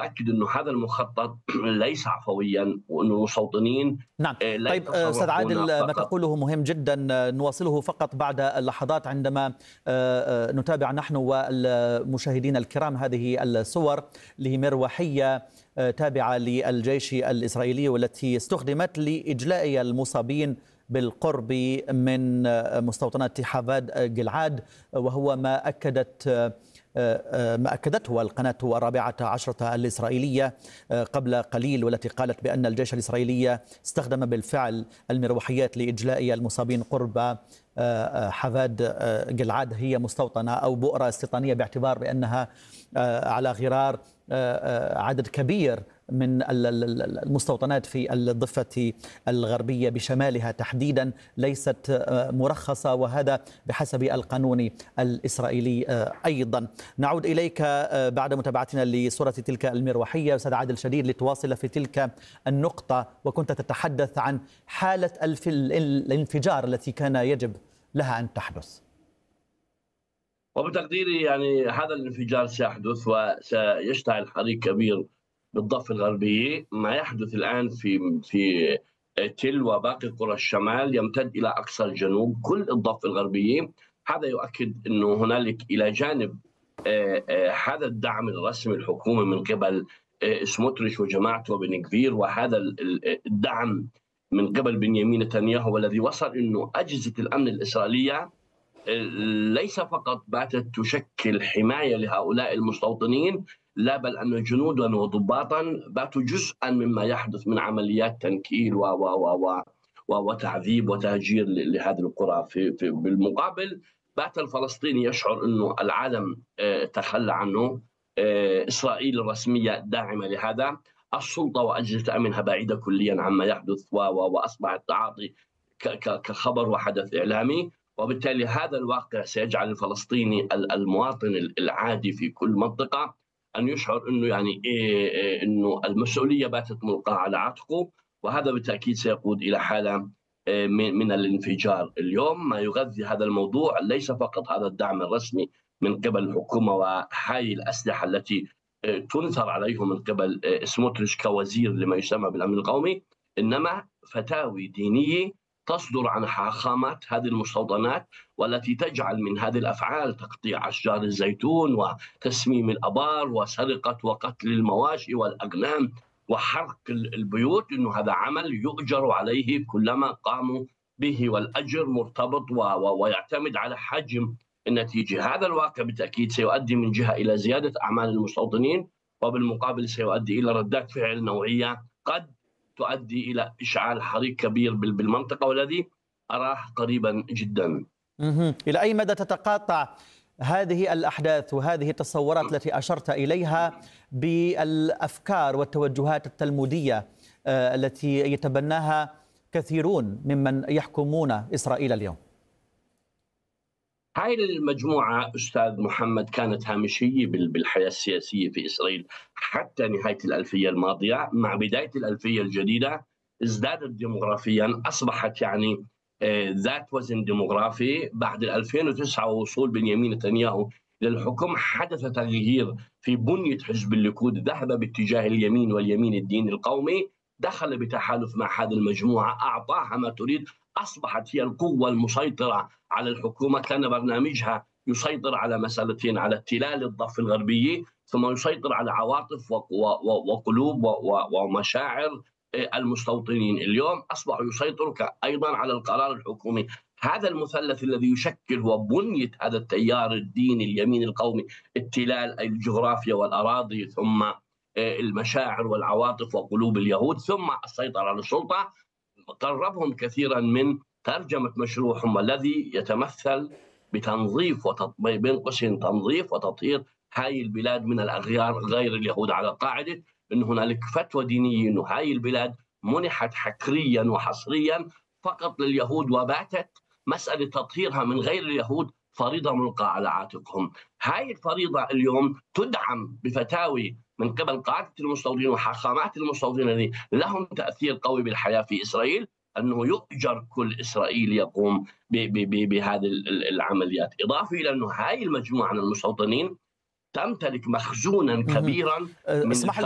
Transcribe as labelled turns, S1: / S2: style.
S1: أؤكد أنه هذا المخطط ليس عفويا، وأن المستوطنين
S2: نعم.
S1: لا
S2: طيب أستاذ
S1: يتصرفون
S2: عادل، ما
S1: فقط.
S2: تقوله مهم جدا. نواصله فقط بعد اللحظات عندما نتابع نحن والمشاهدين الكرام هذه الصور لمروحية تابعة للجيش الإسرائيلي والتي استخدمت لإجلاء المصابين بالقرب من مستوطنات حافاد جلعاد، وهو ما أكدته القناة 14 الإسرائيلية قبل قليل، والتي قالت بأن الجيش الإسرائيلي استخدم بالفعل المروحيات لإجلاء المصابين قرب حافاد جلعاد. هي مستوطنة أو بؤرة استيطانية باعتبار بأنها على غرار عدد كبير من المستوطنات في الضفة الغربية بشمالها تحديدا، ليست مرخصة، وهذا بحسب القانون الإسرائيلي أيضا. نعود إليك بعد متابعتنا لصورة تلك المروحية أستاذ عادل شديد لتواصل في تلك النقطة، وكنت تتحدث عن حالة الانفجار التي كان يجب لها أن تحدث.
S1: وبتقديري يعني هذا الانفجار سيحدث وسيشتعل حريق كبير بالضفة الغربية. ما يحدث الآن في تل وباقي قرى الشمال يمتد إلى أقصى الجنوب، كل الضفة الغربية. هذا يؤكد أنه هنالك إلى جانب هذا الدعم الرسمي الحكومي من قبل سموتريش وجماعته وبن غفير، وهذا الدعم من قبل بنيامين نتنياهو، والذي وصل أنه أجهزة الأمن الإسرائيلية ليس فقط باتت تشكل حماية لهؤلاء المستوطنين، لا بل أن جنودا وضباطا باتوا جزءا مما يحدث من عمليات تنكيل وتعذيب وتهجير لهذه القرى. بالمقابل بات الفلسطيني يشعر أنه العالم تخلى عنه، إسرائيل الرسمية داعمة لهذا، السلطة وأجهزة أمنها بعيدة كليا عما يحدث، وأصبح التعاطي كخبر وحدث إعلامي. وبالتالي هذا الواقع سيجعل الفلسطيني المواطن العادي في كل منطقة أن يشعر أنه يعني أنه المسؤولية باتت ملقاة على عاتقه، وهذا بالتأكيد سيقود إلى حالة من الانفجار. اليوم ما يغذي هذا الموضوع ليس فقط هذا الدعم الرسمي من قبل الحكومة وحي الأسلحة التي تنثر عليه من قبل سموتريش كوزير لما يسمى بالأمن القومي، إنما فتاوي دينية تصدر عن حاخامات هذه المستوطنات، والتي تجعل من هذه الأفعال تقطيع أشجار الزيتون وتسميم الأبار وسرقة وقتل المواشي والأغنام وحرق البيوت، إنه هذا عمل يؤجر عليه كلما قاموا به، والأجر مرتبط ويعتمد على حجم النتيجة. هذا الواقع بالتأكيد سيؤدي من جهة إلى زيادة أعمال المستوطنين، وبالمقابل سيؤدي إلى ردات فعل نوعية قد تؤدي إلى إشعال حريق كبير بالمنطقة، والذي أراه قريبا جدا.
S2: إلى أي مدى تتقاطع هذه الأحداث وهذه التصورات التي أشرت إليها بالأفكار والتوجهات التلمودية التي يتبناها كثيرون ممن يحكمون إسرائيل اليوم؟
S1: هاي المجموعة أستاذ محمد كانت هامشية بالحياة السياسية في إسرائيل حتى نهاية الألفية الماضية. مع بداية الألفية الجديدة ازدادت ديموغرافيا، أصبحت يعني ذات وزن ديموغرافي. بعد 2009 ووصول بنيامين نتنياهو للحكم حدث تغيير في بنية حزب الليكود، ذهب باتجاه اليمين واليمين الديني القومي، دخل بتحالف مع هذه المجموعة، أعطاها ما تريد، أصبحت هي القوة المسيطرة على الحكومة. كان برنامجها يسيطر على مسألتين: على التلال الضفة الغربية، ثم يسيطر على عواطف وقلوب ومشاعر المستوطنين. اليوم أصبحوا يسيطروا أيضا على القرار الحكومي. هذا المثلث الذي يشكل هو بنية هذا التيار الديني اليمين القومي: التلال، الجغرافيا والأراضي، ثم المشاعر والعواطف وقلوب اليهود، ثم السيطرة على السلطة. قربهم كثيرا من ترجمة مشروعهم الذي يتمثل بتنظيف بين قوسين تنظيف وتطهير هاي البلاد من الأغيار غير اليهود، على قاعدة أن هنالك فتوى دينية أن هاي البلاد منحت حكريا وحصريا فقط لليهود، وباتت مسألة تطهيرها من غير اليهود فريضة ملقاة على عاتقهم. هاي الفريضة اليوم تدعم بفتاوي من قبل قادة المستوطنين وحاخامات المستوطنين الذين لهم تأثير قوي بالحياة في إسرائيل، أنه يؤجر كل إسرائيلي يقوم بهذه العمليات. إضافة إلى أنه هاي المجموعة من المستوطنين تمتلك مخزونا كبيرا من